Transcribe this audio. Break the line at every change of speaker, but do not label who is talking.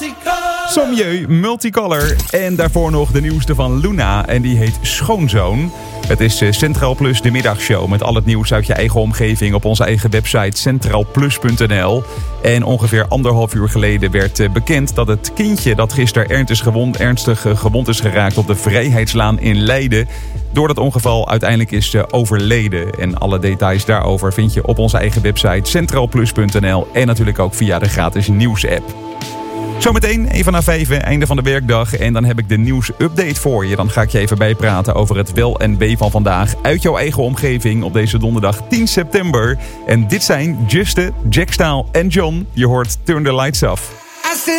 Sommieu Multicolor. En daarvoor nog de nieuwste van Luna. En die heet Schoonzoon. Het is Centraal Plus, de middagshow. Met al het nieuws uit je eigen omgeving op onze eigen website centraalplus.nl. En ongeveer 1,5 uur geleden werd bekend dat het kindje dat gisteren ernstig gewond is geraakt op de Vrijheidslaan in Leiden, door dat ongeval uiteindelijk is overleden. En alle details daarover vind je op onze eigen website centraalplus.nl. En natuurlijk ook via de gratis nieuwsapp. Zometeen, even na 5, einde van de werkdag. En dan heb ik de nieuwsupdate voor je. Dan ga ik je even bijpraten over het wel en wee van vandaag uit jouw eigen omgeving op deze donderdag 10 september. En dit zijn Juste, Jack Staal en John. Je hoort Turn the Lights Off.